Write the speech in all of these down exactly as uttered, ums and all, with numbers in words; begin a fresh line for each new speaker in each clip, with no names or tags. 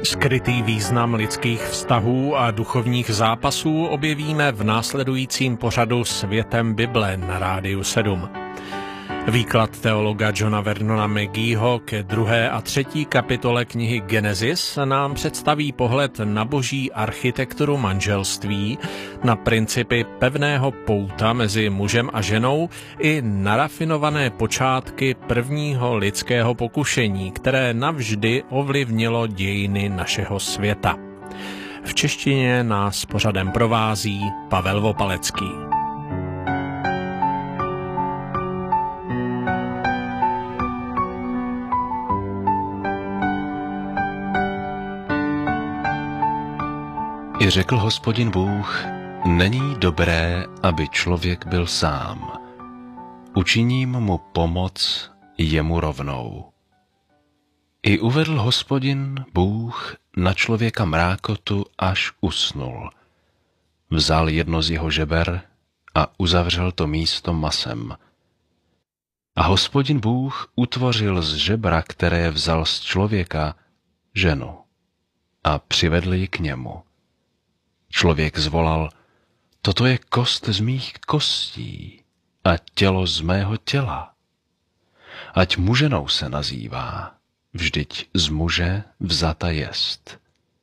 Skrytý význam lidských vztahů a duchovních zápasů objevíme v následujícím pořadu Světem Bible na Rádiu sedm. Výklad teologa Johna Vernona Mageeho ke druhé a třetí kapitole knihy Genesis nám představí pohled na boží architekturu manželství, na principy pevného pouta mezi mužem a ženou i na rafinované počátky prvního lidského pokušení, které navždy ovlivnilo dějiny našeho světa. V češtině nás pořadem provází Pavel Vopalecký.
I řekl Hospodin Bůh, není dobré, aby člověk byl sám. Učiním mu pomoc jemu rovnou. I uvedl Hospodin Bůh na člověka mrákotu, až usnul. Vzal jedno z jeho žeber a uzavřel to místo masem. A Hospodin Bůh utvořil z žebra, které vzal z člověka, ženu a přivedl ji k němu. Člověk zvolal, toto je kost z mých kostí a tělo z mého těla. Ať muženou se nazývá, vždyť z muže vzata jest.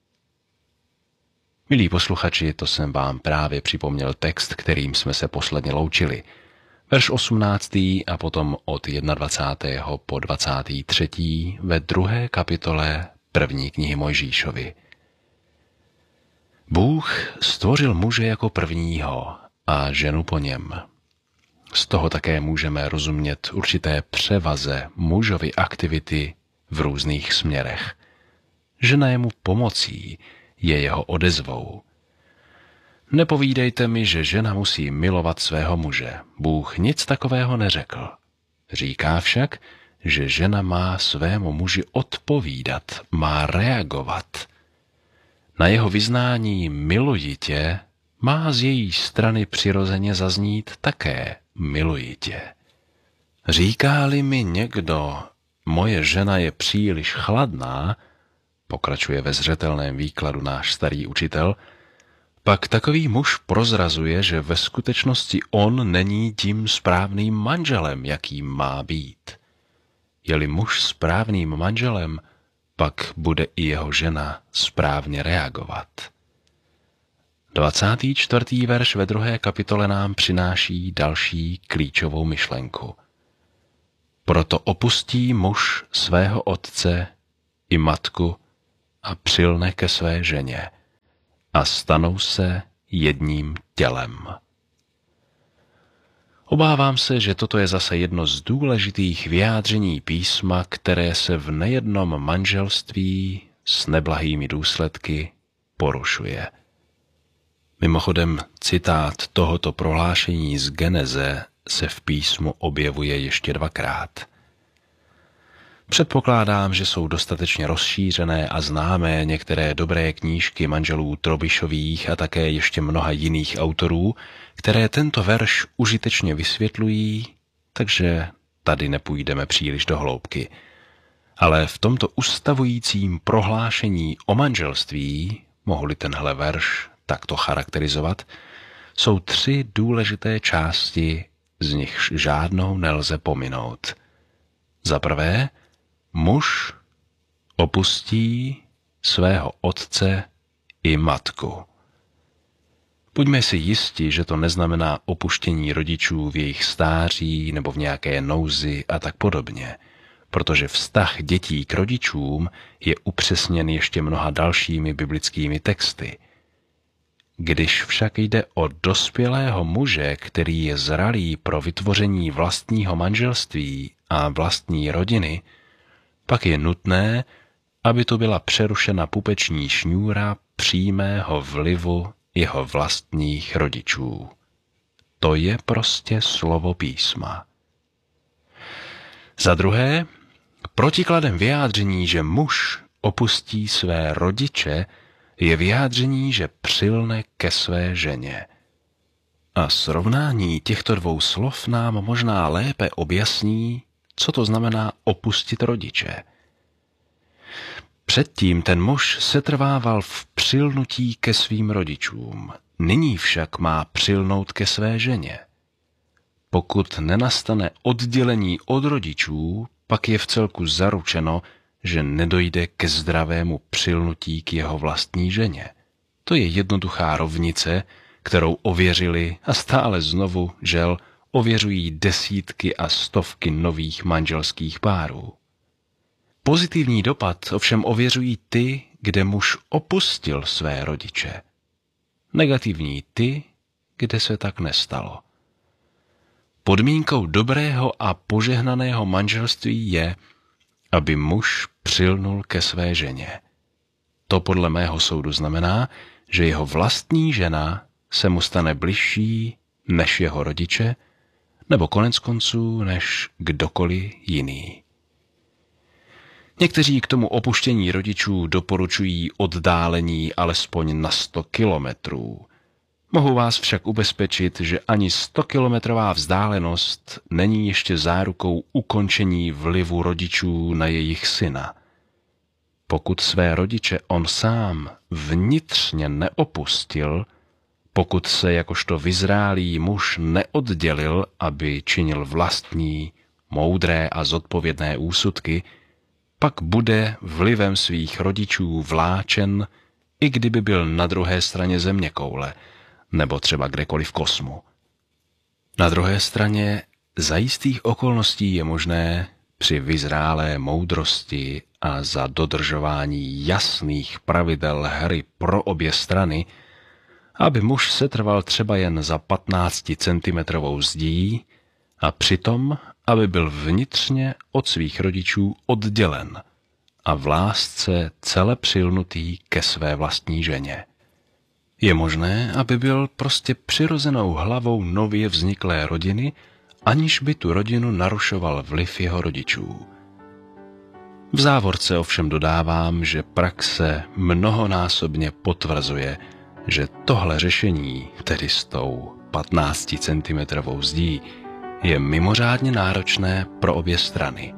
Milí posluchači, to jsem vám právě připomněl text, kterým jsme se posledně loučili. Verš osmnáctý a potom od dvacátého prvního po dvacátý třetí ve druhé kapitole první knihy Mojžíšovy. Bůh stvořil muže jako prvního a ženu po něm. Z toho také můžeme rozumět určité převaze mužovy aktivity v různých směrech. Žena je mu pomocí, je jeho odezvou. Nepovídejte mi, že žena musí milovat svého muže. Bůh nic takového neřekl. Říká však, že žena má svému muži odpovídat, má reagovat. Na jeho vyznání miluji tě má z její strany přirozeně zaznít také miluji tě. Říká-li mi někdo, moje žena je příliš chladná, pokračuje ve zřetelném výkladu náš starý učitel, pak takový muž prozrazuje, že ve skutečnosti on není tím správným manželem, jakým má být. Je-li muž správným manželem, pak bude i jeho žena správně reagovat. dvacátý čtvrtý verš ve druhé kapitole nám přináší další klíčovou myšlenku. Proto opustí muž svého otce i matku a přilne ke své ženě a stanou se jedním tělem. Obávám se, že toto je zase jedno z důležitých vyjádření písma, které se v nejednom manželství s neblahými důsledky porušuje. Mimochodem, citát tohoto prohlášení z Geneze se v písmu objevuje ještě dvakrát. Předpokládám, že jsou dostatečně rozšířené a známé některé dobré knížky manželů Trobišových a také ještě mnoha jiných autorů, které tento verš užitečně vysvětlují, takže tady nepůjdeme příliš do hloubky. Ale v tomto ustavujícím prohlášení o manželství, mohu-li tenhle verš takto charakterizovat, jsou tři důležité části, z nichž žádnou nelze pominout. Za prvé, muž opustí svého otce i matku. Buďme si jisti, že to neznamená opuštění rodičů v jejich stáří nebo v nějaké nouzi a tak podobně, protože vztah dětí k rodičům je upřesněn ještě mnoha dalšími biblickými texty. Když však jde o dospělého muže, který je zralý pro vytvoření vlastního manželství a vlastní rodiny, pak je nutné, aby tu byla přerušena pupeční šňůra přímého vlivu jeho vlastních rodičů. To je prostě slovo písma. Za druhé, protikladem vyjádření, že muž opustí své rodiče, je vyjádření, že přilne ke své ženě. A srovnání těchto dvou slov nám možná lépe objasní, co to znamená opustit rodiče. Předtím ten muž setrvával v přilnutí ke svým rodičům, nyní však má přilnout ke své ženě. Pokud nenastane oddělení od rodičů, pak je vcelku zaručeno, že nedojde ke zdravému přilnutí k jeho vlastní ženě. To je jednoduchá rovnice, kterou ověřili a stále znovu, žel, ověřují desítky a stovky nových manželských párů. Pozitivní dopad ovšem ověřují ty, kde muž opustil své rodiče. Negativní ty, kde se tak nestalo. Podmínkou dobrého a požehnaného manželství je, aby muž přilnul ke své ženě. To podle mého soudu znamená, že jeho vlastní žena se mu stane bližší než jeho rodiče, nebo konec konců než kdokoliv jiný. Někteří k tomu opuštění rodičů doporučují oddálení alespoň na sto kilometrů. Mohu vás však ubezpečit, že ani stokilometrová vzdálenost není ještě zárukou ukončení vlivu rodičů na jejich syna. Pokud své rodiče on sám vnitřně neopustil, pokud se jakožto vyzrálý muž neoddělil, aby činil vlastní, moudré a zodpovědné úsudky, pak bude vlivem svých rodičů vláčen, i kdyby byl na druhé straně zeměkoule, nebo třeba kdekoliv v kosmu. Na druhé straně za jistých okolností je možné při vyzrálé moudrosti a za dodržování jasných pravidel hry pro obě strany, aby muž setrval třeba jen za patnácticentimetrovou zdí a přitom, aby byl vnitřně od svých rodičů oddělen a v lásce celé přilnutý ke své vlastní ženě. Je možné, aby byl prostě přirozenou hlavou nově vzniklé rodiny, aniž by tu rodinu narušoval vliv jeho rodičů. V závorce ovšem dodávám, že praxe mnohonásobně potvrzuje, že tohle řešení, tedy s tou patnácticentimetrovou zdí, je mimořádně náročné pro obě strany.